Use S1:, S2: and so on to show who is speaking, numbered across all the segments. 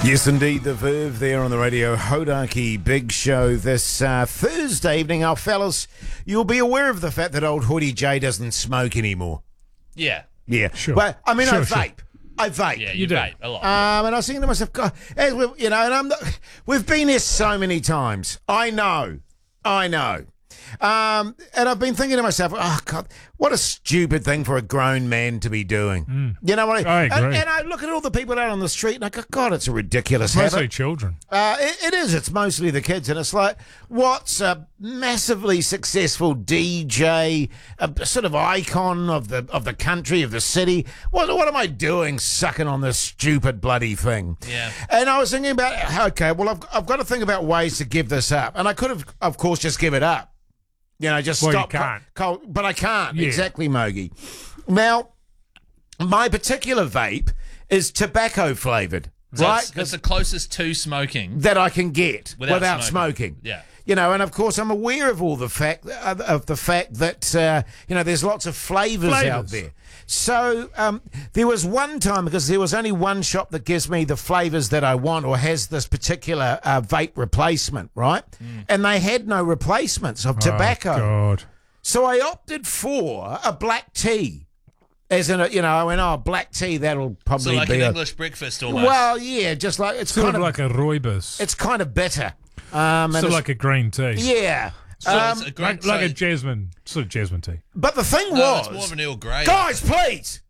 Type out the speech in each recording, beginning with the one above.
S1: Yes, indeed, the Verve there on the radio. Hodaki Big Show this Thursday evening. Now, fellas, you'll be aware of the fact that old Hoodie J doesn't smoke anymore.
S2: Yeah.
S1: Yeah.
S3: Sure.
S1: Well, I mean, I
S3: Sure.
S1: vape. I vape.
S2: Yeah,
S3: You
S2: you
S3: do.
S2: vape a lot.
S1: And I was thinking to myself, God, as we, and I'm not, we've been here so many times. I know. And I've been thinking to myself, oh, God, what a stupid thing for a grown man to be doing. You know what
S3: I agree.
S1: And I look at all the people out on the street and I go, God, it's a ridiculous
S3: Mostly
S1: habit.
S3: children.
S1: It is. It's mostly the kids. And it's like, what's a massively successful DJ, a sort of icon of the country, of the city? What am I doing sucking on this stupid bloody thing?
S2: Yeah.
S1: And I was thinking about, okay, well, I've got to think about ways to give this up. And I could have, of course, just give it up. You know, just
S3: Well, you
S1: stop.
S3: can't.
S1: But I can't.
S3: Yeah.
S1: Exactly, Mogi. Now, my particular vape is tobacco flavored,
S2: So
S1: right?
S2: it's the closest to smoking.
S1: That I can get
S2: Without
S1: smoking.
S2: Yeah.
S1: You know, and of course I'm aware of all the fact that you know, there's lots of flavors out
S3: Flavours.
S1: there. So there was one time, because there was only one shop that gives me the flavors that I want or has this particular vape replacement, right? And they had no replacements of tobacco.
S3: Oh, God.
S1: So I opted for a black tea. As in, you know, I went, oh, black tea, that'll
S2: So
S1: probably
S2: like
S1: be
S2: an
S1: a...
S2: English breakfast almost.
S1: Well, yeah, just like, it's
S3: Sort
S1: kind
S3: of
S1: of
S3: like a rooibos.
S1: it's kind of bitter. And
S3: Sort of
S1: it's-
S3: like a green tea.
S1: yeah.
S2: So it's a great,
S3: Like a jasmine, sort of jasmine tea.
S1: But the thing
S2: no,
S1: was...
S2: it's more of an Earl Grey.
S1: Guys, please!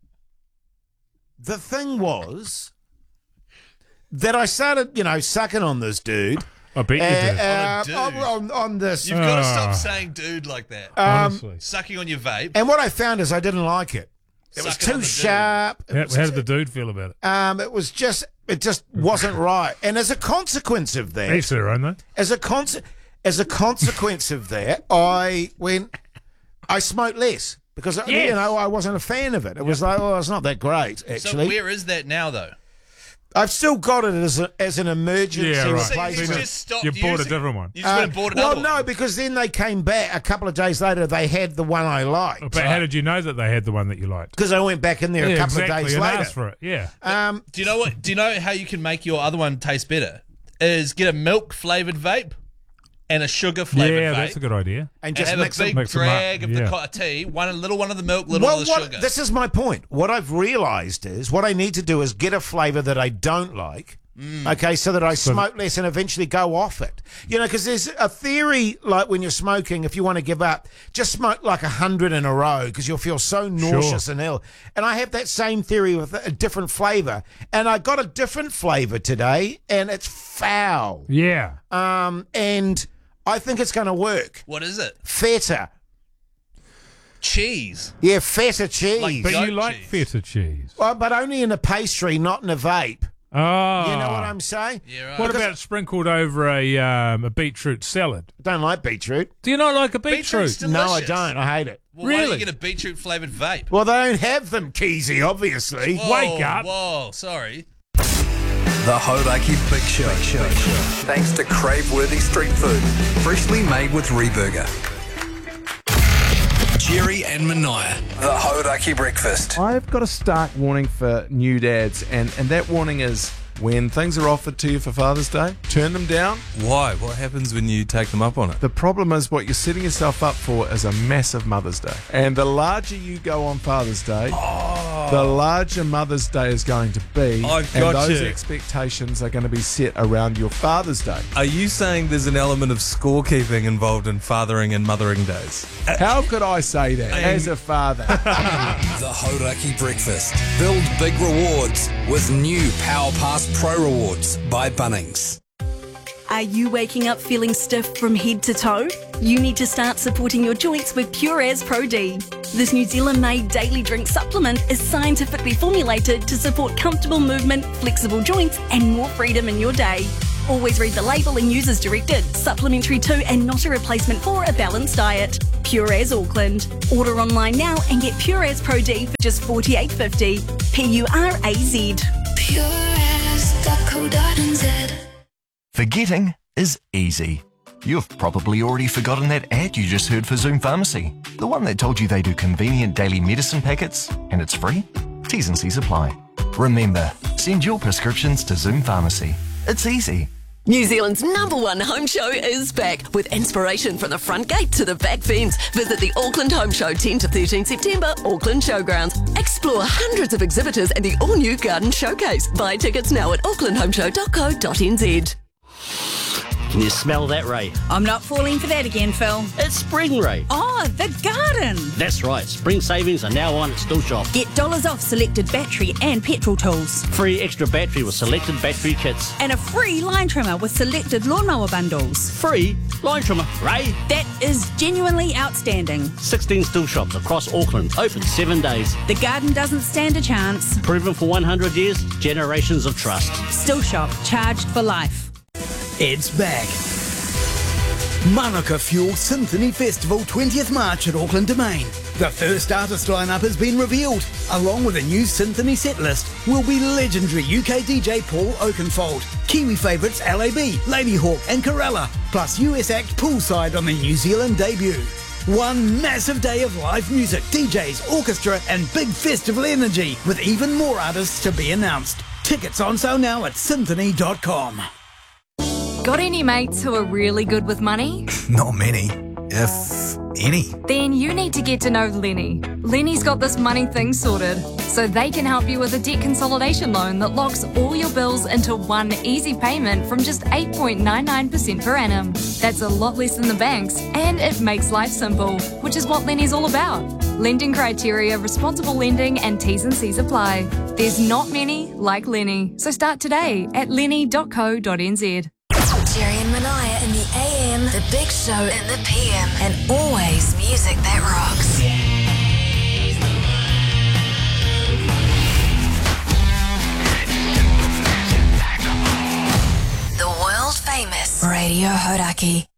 S1: The thing was that I started, you know, sucking on this dude.
S3: I bet you did.
S2: On a dude.
S1: on this.
S2: You've got to stop
S3: Ah.
S2: saying dude like that.
S3: Honestly.
S2: Sucking on your vape.
S1: And what I found is I didn't like it. It was
S2: Sucking on
S1: too
S2: the dude.
S1: sharp.
S3: How did the dude feel about it?
S1: It just wasn't right. And as a consequence of that,
S3: Each their own, though.
S1: as a consequence of that, I smoked less because
S3: Yes.
S1: you know, I wasn't a fan of it. It was like, oh, it's not that great
S2: So
S1: actually.
S2: where is that now, though?
S1: I've still got it as an emergency
S3: Yeah, right.
S2: So you
S1: replacement.
S2: just stopped
S3: You bought a
S2: using
S3: different one.
S2: You just went and bought another
S1: Well, no,
S2: one.
S1: because then they came back a couple of days later. They had the one I liked
S3: But how did you know that they had the one that you liked?
S1: because I went back in there a couple
S3: exactly,
S1: of days
S3: and
S1: later.
S3: asked for it. Yeah.
S2: Do you know what? Do you know how you can make your other one taste better? Is get a milk flavored vape and a sugar flavored
S3: Yeah,
S2: vape.
S3: that's a good idea.
S1: And
S2: And
S1: just
S2: have
S1: mix
S2: a big
S1: them.
S3: Mix 'em up,
S2: drag of the
S3: yeah.
S2: tea, a little one of the milk, little
S1: Well,
S2: of the sugar.
S1: this is my point. What I've realised is what I need to do is get a flavour that I don't like. Okay, so that I smoke less and eventually go off it. You know, because there's a theory like when you're smoking, if you want to give up, just smoke like 100 in a row because you'll feel so nauseous and ill. And I have that same theory with a different flavour. And I got a different flavour today, and it's foul.
S3: Yeah.
S1: And I think it's going to work.
S2: What is it?
S1: Feta.
S2: Cheese.
S1: Yeah, feta cheese.
S2: Like
S3: But
S2: goat
S3: you like
S2: cheese.
S3: feta cheese.
S1: Well, but only in a pastry, not in a vape.
S3: Oh.
S1: You know what I'm saying?
S2: Yeah, right.
S3: What about sprinkled over a beetroot salad?
S1: I don't like beetroot.
S3: Do you not like a
S2: Beetroot's
S3: beetroot?
S1: No, I
S2: delicious.
S1: don't. I hate it.
S2: Well, why don't
S3: Really?
S2: you get a beetroot flavored vape?
S1: Well, they don't have them, Keezy, obviously.
S2: Whoa,
S3: Wake up.
S2: Whoa, sorry.
S4: The Hodaki Big Show. Thanks to crave-worthy street food. Freshly made with Reburger. Jerry and Mania. The Hodaki Breakfast.
S5: I've got a stark warning for new dads, and that warning is when things are offered to you for Father's Day, turn them down.
S6: Why? What happens when you take them up on it?
S5: The problem is what you're setting yourself up for is a massive Mother's Day. And the larger you go on Father's Day, the larger Mother's Day is going to be.
S6: I
S5: and
S6: got
S5: those
S6: you.
S5: expectations are going to be set around your Father's Day.
S6: Are you saying there's an element of scorekeeping involved in fathering and mothering days?
S5: How could I say that as a father?
S4: The Hodaki Breakfast. Build big rewards with new Power Pass Pro Rewards by Bunnings.
S7: Are you waking up feeling stiff from head to toe? You need to start supporting your joints with Pure As Pro D. This New Zealand-made daily drink supplement is scientifically formulated to support comfortable movement, flexible joints, and more freedom in your day. Always read the label and use as directed. Supplementary to and not a replacement for a balanced diet. Pure As Auckland. Order online now and get Pure As Pro D for just $48.50. PURAZ.
S8: pureas.co.nz.
S9: Forgetting is easy. You've probably already forgotten that ad you just heard for Zoom Pharmacy. The one that told you they do convenient daily medicine packets and it's free. T's and C's apply. Remember, send your prescriptions to Zoom Pharmacy. It's easy.
S8: New Zealand's #1 home show is back with inspiration from the front gate to the back fence. Visit the Auckland Home Show 10 to 13 September, Auckland Showgrounds. Explore hundreds of exhibitors and the all-new Garden Showcase. Buy tickets now at aucklandhomeshow.co.nz.
S10: Can you smell that, Ray?
S11: I'm not falling for that again, Phil.
S10: It's spring, Ray.
S11: Oh, the garden.
S10: That's right. Spring savings are now on at Still Shop.
S11: Get dollars off selected battery and petrol tools.
S10: Free extra battery with selected battery kits.
S11: And a free line trimmer with selected lawnmower bundles.
S10: Free line trimmer, Ray.
S11: That is genuinely outstanding.
S10: 16 Still Shops across Auckland. Open 7 days.
S11: The garden doesn't stand a chance.
S10: Proven for 100 years. Generations of trust.
S11: Still Shop. Charged for life.
S12: It's back. Manuka Fuel Symphony Festival 20th March at Auckland Domain. The first artist lineup has been revealed. Along with a new symphony set list will be legendary UK DJ Paul Oakenfold, Kiwi favourites LAB, Ladyhawk and Corella, plus US act Poolside on the New Zealand debut. One massive day of live music, DJs, orchestra and big festival energy, with even more artists to be announced. Tickets on sale now at symphony.com.
S13: Got any mates who are really good with money?
S14: Not many, if any.
S13: Then you need to get to know Lenny. Lenny's got this money thing sorted, so they can help you with a debt consolidation loan that locks all your bills into one easy payment from just 8.99% per annum. That's a lot less than the banks, and it makes life simple, which is what Lenny's all about. Lending criteria, responsible lending, and T's and C's apply. There's not many like Lenny, so start today at lenny.co.nz.
S15: Jerry and Manaya in the AM, The Big Show in the PM, and always music that rocks. The world famous Radio Hodaki.